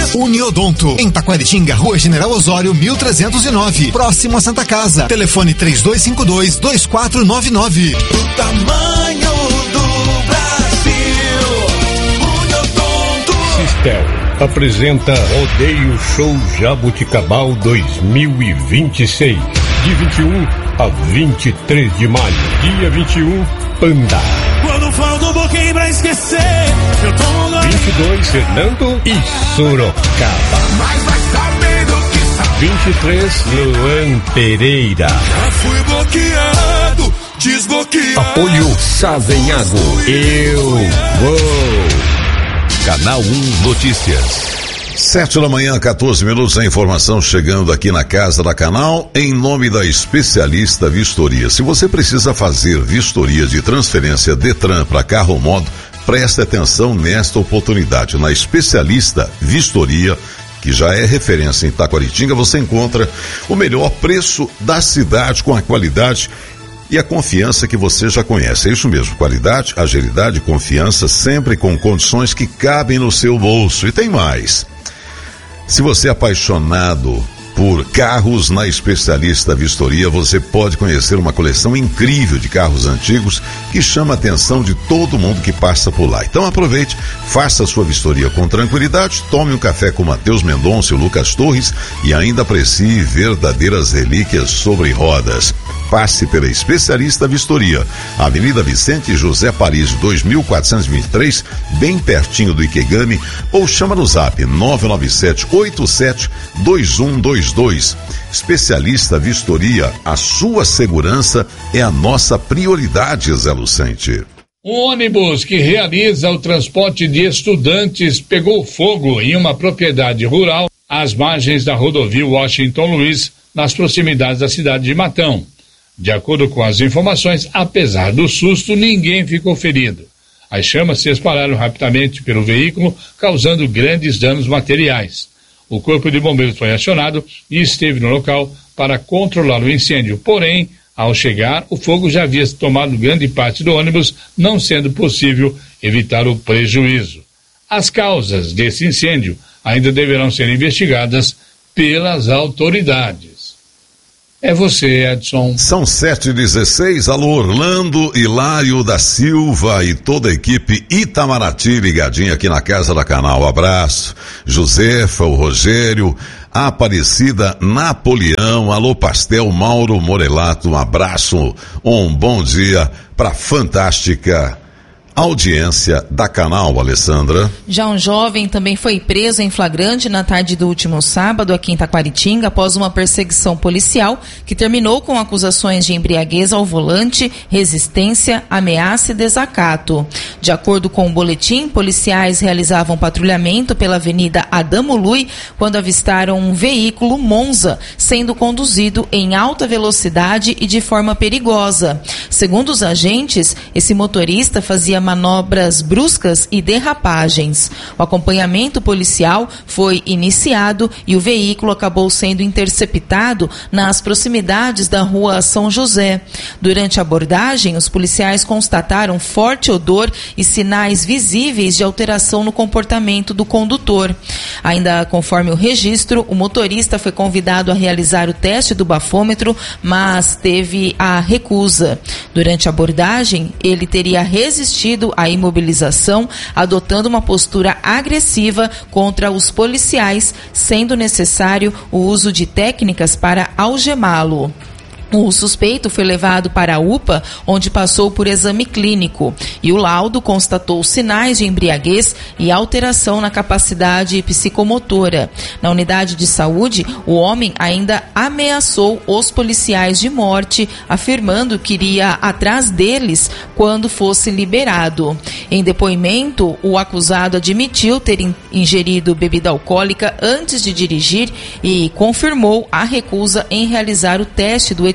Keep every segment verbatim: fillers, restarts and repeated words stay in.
Uniodonto, em Taquaritinga, Rua General Osório, mil trezentos e nove, próximo a Santa Casa. Telefone três dois cinco dois, dois quatro nove nove. O tamanho do Brasil, Uniodonto. Sistel apresenta Rodeio Show Jabuticabal dois mil e vinte e seis, de vinte e um a vinte e três de maio. Dia vinte e um, Panda. Quando falta um pouquinho pra esquecer, eu tomo no... vinte e dois, Fernando e Sorocaba. Mas vai saber do que sabe. vinte e três, Luan Pereira. Já fui bloqueado, desbloqueado. Apoio Savenhago. Eu vou. Canal um Notícias. Sete da manhã, quatorze minutos, a informação chegando aqui na Casa da Canal, em nome da Especialista Vistoria. Se você precisa fazer vistoria de transferência Detran para carro ou moto, preste atenção nesta oportunidade. Na Especialista Vistoria, que já é referência em Taquaritinga, você encontra o melhor preço da cidade com a qualidade e a confiança que você já conhece. É isso mesmo, qualidade, agilidade, confiança, sempre com condições que cabem no seu bolso. E tem mais. Se você é apaixonado por carros, na Especialista Vistoria você pode conhecer uma coleção incrível de carros antigos que chama a atenção de todo mundo que passa por lá. Então aproveite, faça a sua vistoria com tranquilidade, tome um café com Matheus Mendonça e Lucas Torres e ainda aprecie verdadeiras relíquias sobre rodas. Passe pela Especialista Vistoria, Avenida Vicente José Paris, dois mil quatrocentos e vinte e três, bem pertinho do Ikegami, ou chama no zap nove nove sete oito sete dois um dois dois. Especialista Vistoria, a sua segurança é a nossa prioridade, Zé Lucente. Um ônibus que realiza o transporte de estudantes pegou fogo em uma propriedade rural às margens da rodovia Washington Luiz, nas proximidades da cidade de Matão. De acordo com as informações, apesar do susto, ninguém ficou ferido. As chamas se espalharam rapidamente pelo veículo, causando grandes danos materiais. O corpo de bombeiros foi acionado e esteve no local para controlar o incêndio. Porém, ao chegar, o fogo já havia tomado grande parte do ônibus, não sendo possível evitar o prejuízo. As causas desse incêndio ainda deverão ser investigadas pelas autoridades. É você, Edson. São sete e dezesseis, alô Orlando, Hilário da Silva e toda a equipe Itamaraty ligadinha aqui na Casa da Canal. Abraço. Josefa, o Rogério, a Aparecida Napoleão, alô Pastel, Mauro Morelato, um abraço, um bom dia pra fantástica audiência da Canal, Alessandra. Já um jovem também foi preso em flagrante na tarde do último sábado aqui em Taquaritinga após uma perseguição policial que terminou com acusações de embriaguez ao volante, resistência, ameaça e desacato. De acordo com o boletim, policiais realizavam patrulhamento pela Avenida Adamo Lui quando avistaram um veículo Monza sendo conduzido em alta velocidade e de forma perigosa. Segundo os agentes, esse motorista fazia manobras bruscas e derrapagens. O acompanhamento policial foi iniciado e o veículo acabou sendo interceptado nas proximidades da rua São José. Durante a abordagem, os policiais constataram forte odor e sinais visíveis de alteração no comportamento do condutor. Ainda conforme o registro, o motorista foi convidado a realizar o teste do bafômetro, mas teve a recusa. Durante a abordagem, ele teria resistido à imobilização, adotando uma postura agressiva contra os policiais, sendo necessário o uso de técnicas para algemá-lo. O suspeito foi levado para a U P A, onde passou por exame clínico, e o laudo constatou sinais de embriaguez e alteração na capacidade psicomotora. Na unidade de saúde, o homem ainda ameaçou os policiais de morte, afirmando que iria atrás deles quando fosse liberado. Em depoimento, o acusado admitiu ter ingerido bebida alcoólica antes de dirigir e confirmou a recusa em realizar o teste do etileno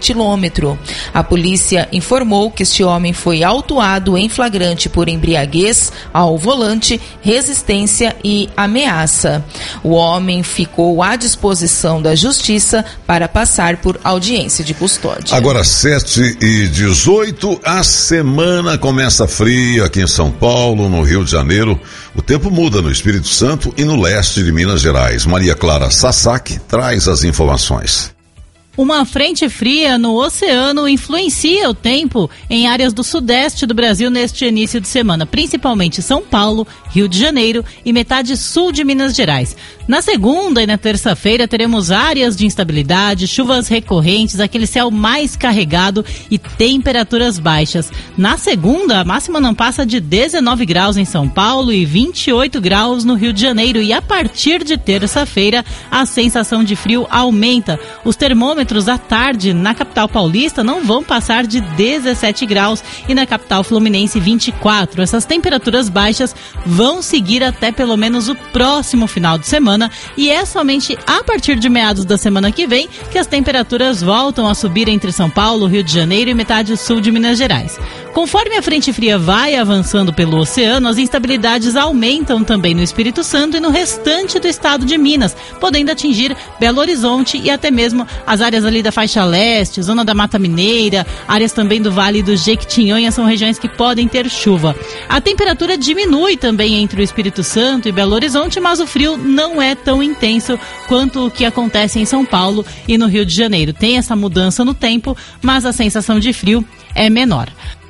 etilômetro. A polícia informou que este homem foi autuado em flagrante por embriaguez ao volante, resistência e ameaça. O homem ficou à disposição da justiça para passar por audiência de custódia. Agora sete e dezoito, a semana começa fria aqui em São Paulo, no Rio de Janeiro. O tempo muda no Espírito Santo e no leste de Minas Gerais. Maria Clara Sasaki traz as informações. Uma frente fria no oceano influencia o tempo em áreas do sudeste do Brasil neste início de semana, principalmente São Paulo, Rio de Janeiro e metade sul de Minas Gerais. Na segunda e na terça-feira teremos áreas de instabilidade, chuvas recorrentes, aquele céu mais carregado e temperaturas baixas. Na segunda, a máxima não passa de dezenove graus em São Paulo e vinte e oito graus no Rio de Janeiro. E a partir de terça-feira, a sensação de frio aumenta. Os termômetros à tarde na capital paulista não vão passar de dezessete graus e na capital fluminense vinte e quatro. Essas temperaturas baixas vão seguir até pelo menos o próximo final de semana e é somente a partir de meados da semana que vem que as temperaturas voltam a subir entre São Paulo, Rio de Janeiro e metade sul de Minas Gerais. Conforme a frente fria vai avançando pelo oceano, as instabilidades aumentam também no Espírito Santo e no restante do estado de Minas, podendo atingir Belo Horizonte e até mesmo as áreas ali da faixa leste, zona da Mata Mineira, áreas também do Vale do Jequitinhonha são regiões que podem ter chuva. A temperatura diminui também entre o Espírito Santo e Belo Horizonte, mas o frio não é tão intenso quanto o que acontece em São Paulo e no Rio de Janeiro. Tem essa mudança no tempo, mas a sensação de frio é menor.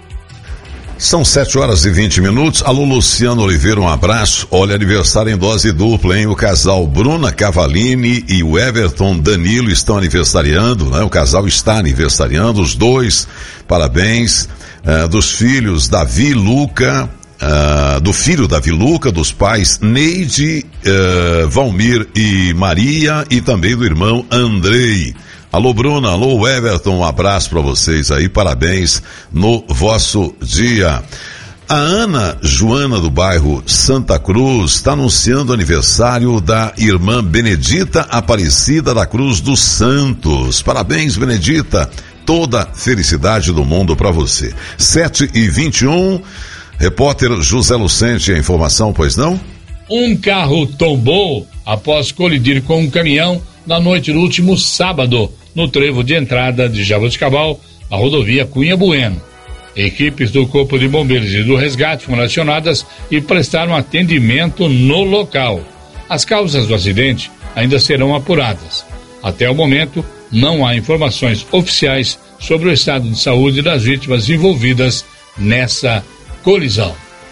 São sete horas e vinte minutos. Alô, Luciano Oliveira, um abraço. Olha, aniversário em dose dupla, hein? O casal Bruna Cavalini e o Everton Danilo estão aniversariando, né? O casal está aniversariando, os dois. Parabéns. Uh, dos filhos Davi Luca, uh, do filho Davi Luca, dos pais Neide, uh, Valmir e Maria e também do irmão Andrei. Alô, Bruna, alô, Everton, um abraço para vocês aí, parabéns no vosso dia. A Ana Joana do bairro Santa Cruz está anunciando o aniversário da irmã Benedita Aparecida da Cruz dos Santos. Parabéns, Benedita, toda felicidade do mundo para você. sete e vinte e um, repórter José Lucente, a informação, pois não? Um carro tombou após colidir com um caminhão na noite do último sábado, no trevo de entrada de Jaboticabal, a rodovia Cunha Bueno. Equipes do Corpo de Bombeiros e do Resgate foram acionadas e prestaram atendimento no local. As causas do acidente ainda serão apuradas. Até o momento, não há informações oficiais sobre o estado de saúde das vítimas envolvidas nessa colisão.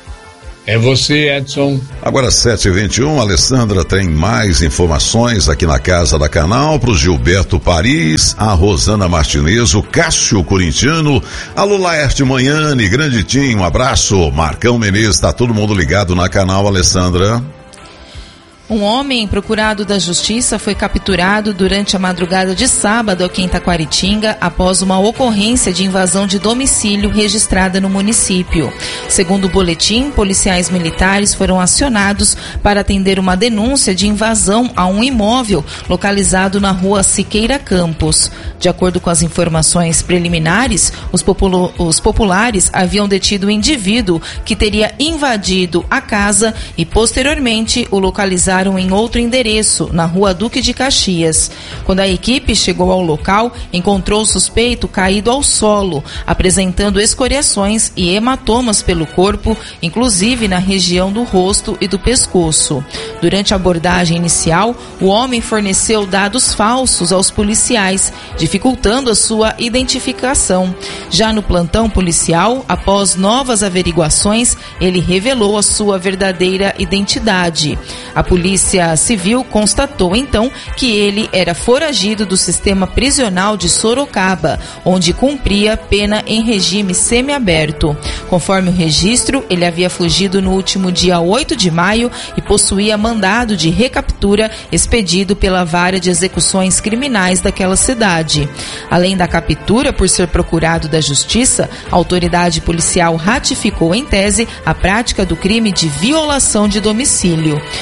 É você, Edson. Agora sete e vinte e um, a Alessandra tem mais informações aqui na Casa da Canal pro Gilberto Paris, a Rosana Martinez, o Cássio Corintiano, alô Laerte Manhane, Grande Tim, um abraço, Marcão Menezes, tá todo mundo ligado na Canal, Alessandra. Um homem procurado da Justiça foi capturado durante a madrugada de sábado aqui em Taquaritinga após uma ocorrência de invasão de domicílio registrada no município. Segundo o boletim, policiais militares foram acionados para atender uma denúncia de invasão a um imóvel localizado na rua Siqueira Campos. De acordo com as informações preliminares, os, populo- os populares haviam detido o indivíduo que teria invadido a casa e posteriormente o localizaram em outro endereço, na rua Duque de Caxias. Quando a equipe chegou ao local, encontrou o suspeito caído ao solo, apresentando escoriações e hematomas pelo corpo, inclusive na região do rosto e do pescoço. Durante a abordagem inicial, o homem forneceu dados falsos aos policiais, dificultando a sua identificação. Já no plantão policial, após novas averiguações, ele revelou a sua verdadeira identidade. A polícia Civil constatou então que ele era foragido do sistema prisional de Sorocaba, onde cumpria pena em regime semiaberto. Conforme o registro, ele havia fugido no último dia oito de maio e possuía mandado de recaptura expedido pela Vara de Execuções Criminais daquela cidade. Além da captura por ser procurado da Justiça, a autoridade policial ratificou em tese a prática do crime de violação de domicílio. Suspeito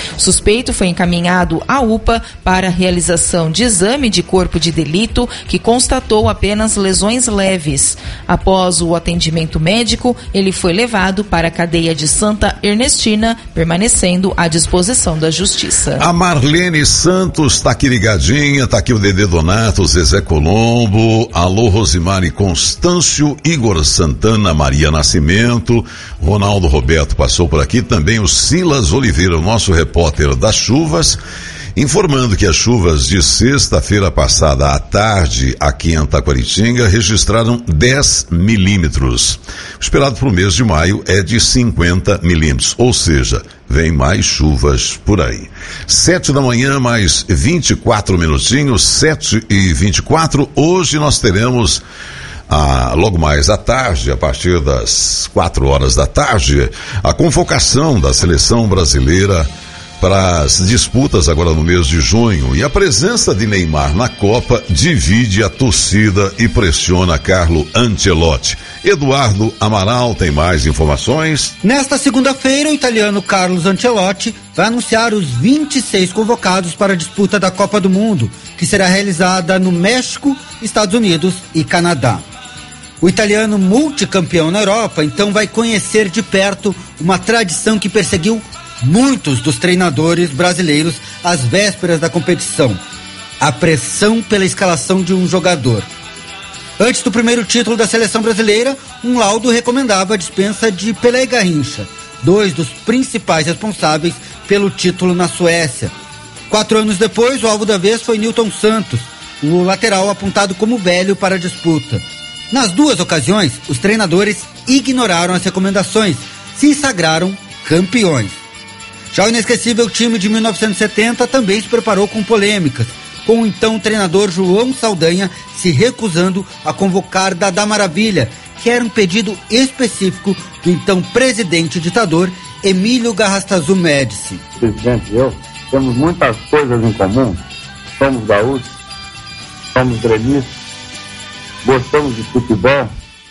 suspeito foi encaminhado à U P A para a realização de exame de corpo de delito, que constatou apenas lesões leves. Após o atendimento médico, ele foi levado para a cadeia de Santa Ernestina, permanecendo à disposição da Justiça. A Marlene Santos está aqui ligadinha, está aqui o Dedê Donato, Zezé Colombo, alô Rosimari Constâncio, Igor Santana, Maria Nascimento, Ronaldo Roberto passou por aqui, também o Silas Oliveira, o nosso repórter das chuvas, informando que as chuvas de sexta-feira passada à tarde aqui em Taquaritinga registraram dez milímetros. O esperado para o mês de maio é de cinquenta milímetros, ou seja, vem mais chuvas por aí. Sete da manhã, mais vinte e quatro minutinhos, sete e vinte e quatro. Hoje nós teremos, ah, logo mais à tarde, a partir das quatro horas da tarde, a convocação da seleção brasileira para as disputas agora no mês de junho, e a presença de Neymar na Copa divide a torcida e pressiona Carlo Ancelotti. Eduardo Amaral tem mais informações. Nesta segunda-feira, o italiano Carlo Ancelotti vai anunciar os vinte e seis convocados para a disputa da Copa do Mundo, que será realizada no México, Estados Unidos e Canadá. O italiano multicampeão na Europa, então, vai conhecer de perto uma tradição que perseguiu muitos dos treinadores brasileiros às vésperas da competição: a pressão pela escalação de um jogador. Antes do primeiro título da seleção brasileira, um laudo recomendava a dispensa de Pelé e Garrincha, dois dos principais responsáveis pelo título na Suécia. Quatro anos depois, o alvo da vez foi Nilton Santos, o lateral apontado como velho para a disputa. Nas duas ocasiões, os treinadores ignoraram as recomendações, se sagraram campeões. Já o inesquecível time de mil novecentos e setenta também se preparou com polêmicas, com o então treinador João Saldanha se recusando a convocar Dadá Maravilha, que era um pedido específico do então presidente ditador Emílio Garrastazu Médici. O presidente e eu temos muitas coisas em comum. Somos gaúchos, somos gremistas, gostamos de futebol,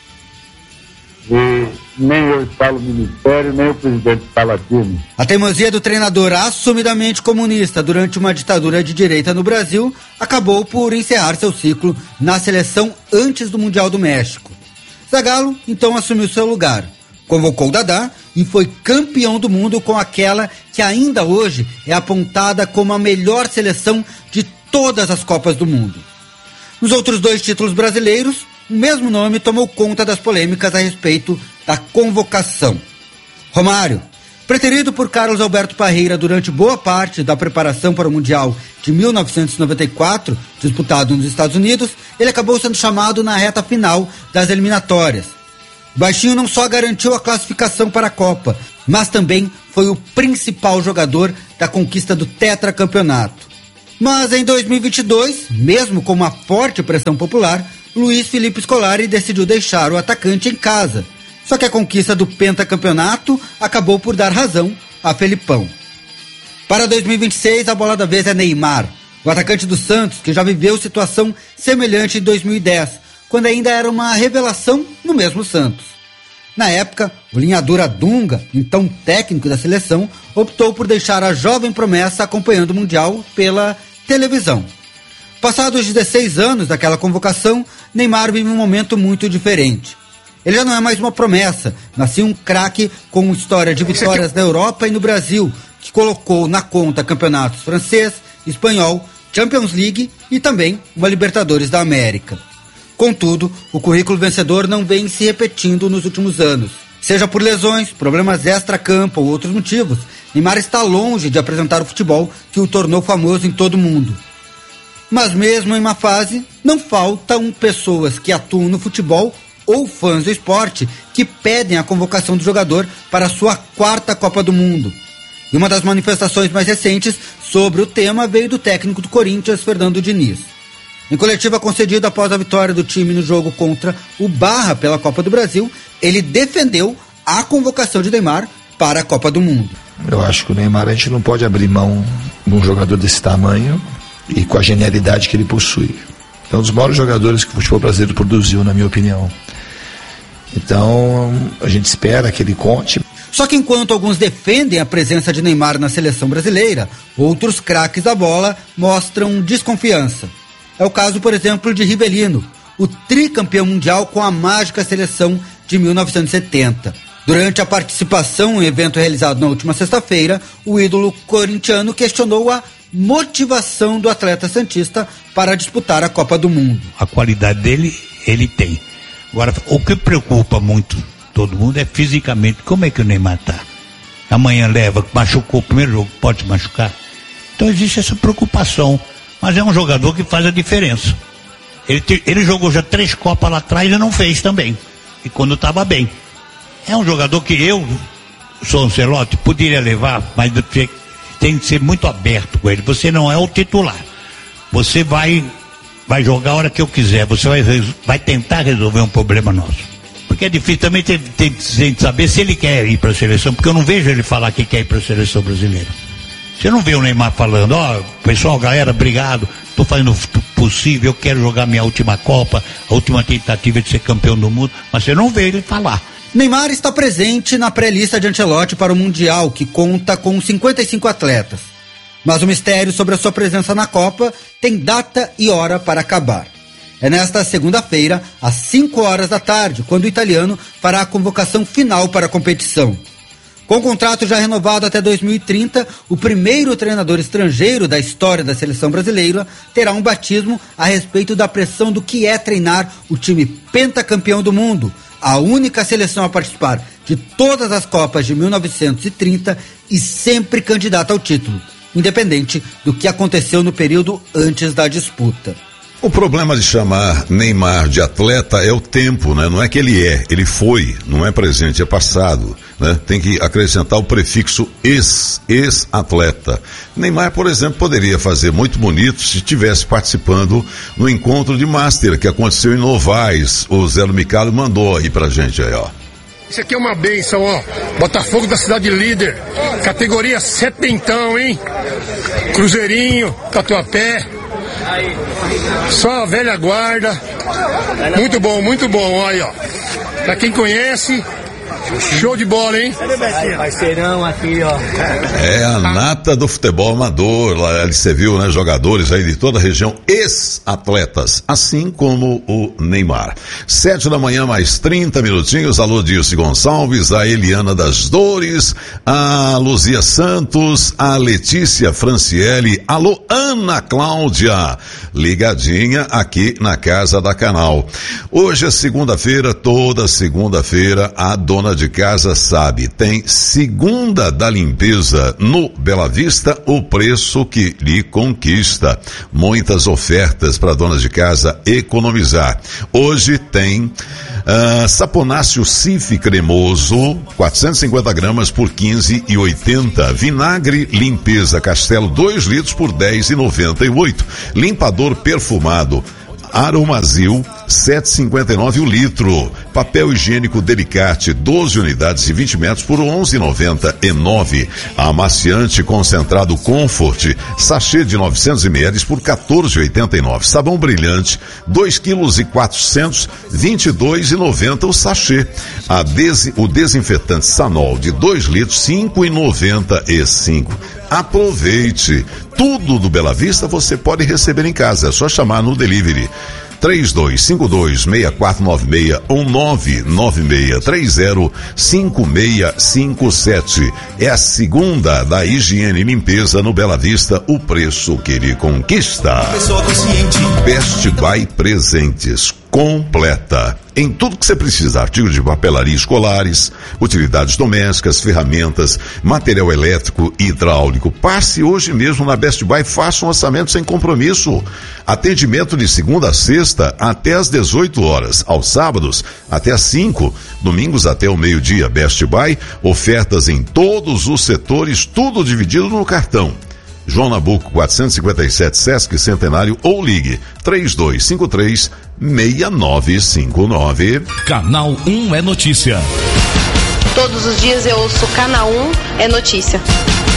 e nem eu instalo o ministério, nem o presidente instala time. A teimosia do treinador assumidamente comunista durante uma ditadura de direita no Brasil acabou por encerrar seu ciclo na seleção antes do Mundial do México. Zagallo então assumiu seu lugar, convocou Dadá e foi campeão do mundo com aquela que ainda hoje é apontada como a melhor seleção de todas as Copas do Mundo. Nos outros dois títulos brasileiros, o mesmo nome tomou conta das polêmicas a respeito da convocação. Romário, preterido por Carlos Alberto Parreira durante boa parte da preparação para o Mundial de mil novecentos e noventa e quatro, disputado nos Estados Unidos, ele acabou sendo chamado na reta final das eliminatórias. O baixinho não só garantiu a classificação para a Copa, mas também foi o principal jogador da conquista do tetracampeonato. Mas em dois mil e vinte e dois, mesmo com uma forte pressão popular, Luiz Felipe Scolari decidiu deixar o atacante em casa. Só que a conquista do pentacampeonato acabou por dar razão a Felipão. Para dois mil e vinte e seis, a bola da vez é Neymar, o atacante do Santos, que já viveu situação semelhante em dois mil e dez, quando ainda era uma revelação no mesmo Santos. Na época, o linhador Dunga, então técnico da seleção, optou por deixar a jovem promessa acompanhando o Mundial pela televisão. Passados dezesseis anos daquela convocação, Neymar vive um momento muito diferente. Ele já não é mais uma promessa, mas sim um craque com história de vitórias na Europa e no Brasil, que colocou na conta campeonatos francês, espanhol, Champions League e também uma Libertadores da América. Contudo, o currículo vencedor não vem se repetindo nos últimos anos. Seja por lesões, problemas extra-campo ou outros motivos, Neymar está longe de apresentar o futebol que o tornou famoso em todo o mundo. Mas mesmo em uma fase, não faltam pessoas que atuam no futebol ou fãs do esporte que pedem a convocação do jogador para a sua quarta Copa do Mundo. E uma das manifestações mais recentes sobre o tema veio do técnico do Corinthians, Fernando Diniz. Em coletiva concedida após a vitória do time no jogo contra o Barra pela Copa do Brasil, ele defendeu a convocação de Neymar para a Copa do Mundo. Eu acho que o Neymar, a gente não pode abrir mão de um jogador desse tamanho e com a genialidade que ele possui. É um dos maiores jogadores que o futebol brasileiro produziu, na minha opinião. Então, a gente espera que ele conte. Só que enquanto alguns defendem a presença de Neymar na seleção brasileira, outros craques da bola mostram desconfiança. É o caso, por exemplo, de Rivelino, o tricampeão mundial com a mágica seleção de mil novecentos e setenta. Durante a participação em evento realizado na última sexta-feira, o ídolo corintiano questionou a motivação do atleta santista para disputar a Copa do Mundo. A qualidade dele, ele tem. Agora, o que preocupa muito todo mundo é fisicamente, como é que o Neymar tá? Amanhã leva, machucou o primeiro jogo, pode machucar. Então existe essa preocupação, mas é um jogador que faz a diferença. Ele, te, ele jogou já três Copas lá atrás e não fez também, e quando estava bem. É um jogador que eu, sou Ancelotti, poderia levar, mas tem que ser muito aberto com ele. Você não é o titular, você vai, vai jogar a hora que eu quiser, você vai, vai tentar resolver um problema nosso. Porque é difícil também tem, tem que saber se ele quer ir para a seleção, porque eu não vejo ele falar que quer ir para a seleção brasileira. Você não vê o Neymar falando, ó, oh, pessoal, galera, obrigado, estou fazendo o possível, eu quero jogar minha última Copa, a última tentativa de ser campeão do mundo, mas você não vê ele falar. Neymar está presente na pré-lista de Ancelotti para o Mundial, que conta com cinquenta e cinco atletas. Mas o mistério sobre a sua presença na Copa tem data e hora para acabar. É nesta segunda-feira, às cinco horas da tarde, quando o italiano fará a convocação final para a competição. Com o contrato já renovado até dois mil e trinta, o primeiro treinador estrangeiro da história da seleção brasileira terá um batismo a respeito da pressão do que é treinar o time pentacampeão do mundo, a única seleção a participar de todas as Copas de mil novecentos e trinta e sempre candidata ao título, independente do que aconteceu no período antes da disputa. O problema de chamar Neymar de atleta é o tempo, né? Não é que ele é, ele foi, não é presente, é passado, né? Tem que acrescentar o prefixo ex, ex-atleta. Neymar, por exemplo, poderia fazer muito bonito se estivesse participando no encontro de Master que aconteceu em Novaes. O Zé Micalo mandou aí pra gente aí, ó. Isso aqui é uma benção, ó. Botafogo da cidade líder. Categoria setentão, hein? Cruzeirinho, Tatuapé. Só a velha guarda. Muito bom, muito bom, olha, ó. Pra quem conhece, show de bola, hein? Parceirão aqui, ó. É a nata do futebol amador, lá você viu, né? Jogadores aí de toda a região, ex-atletas, assim como o Neymar. Sete da manhã, mais trinta minutinhos. Alô, Dilce Gonçalves, a Eliana das Dores, a Luzia Santos, a Letícia Franciele, alô, Ana Cláudia, ligadinha aqui na Casa da Canal. Hoje é segunda-feira, toda segunda-feira, a dona de casa sabe, tem segunda da limpeza no Bela Vista, o preço que lhe conquista. Muitas ofertas para donas de casa economizar. Hoje tem uh, saponáceo Cif cremoso, quatrocentos e cinquenta gramas por quinze e oitenta. Vinagre limpeza Castelo, dois litros por dez e noventa e oito. Limpador perfumado Aromazil, sete e cinquenta e nove o litro. Papel higiênico Delicate, doze unidades e vinte metros por onze e noventa e nove. Amaciante concentrado Comfort, sachê de novecentos mililitros por quatorze e oitenta e nove. Sabão brilhante, dois quilos e quatrocentos, vinte e dois e noventa o sachê. A des, o desinfetante Sanol de dois litros, cinco e noventa e cinco. Aproveite. Tudo do Bela Vista você pode receber em casa. É só chamar no delivery. três dois cinco dois, seis quatro nove seis ou nove nove seis três zero cinco seis cinco sete. É a segunda da higiene e limpeza no Bela Vista, o preço que ele conquista. Best Buy Presentes completa em tudo que você precisa: artigos de papelaria escolares, utilidades domésticas, ferramentas, material elétrico e hidráulico. Passe hoje mesmo na Best Buy, faça um orçamento sem compromisso. Atendimento de segunda a sexta até às dezoito horas, aos sábados até às cinco, domingos até o meio-dia. Best Buy, ofertas em todos os setores, tudo dividido no cartão. João Nabuco, quatrocentos e cinquenta e sete, Sesc Centenário, ou ligue três dois cinco três, seis nove cinco nove. Canal um é notícia. Todos os dias eu ouço Canal um é notícia.